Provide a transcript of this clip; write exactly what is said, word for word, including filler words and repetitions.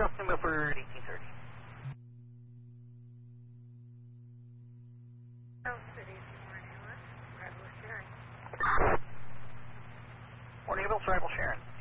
Austin Milford, eighteen thirty. Oh, City, Warren Hillis, Red Bull Sharon. Morning, Bill, Tribal Sharon.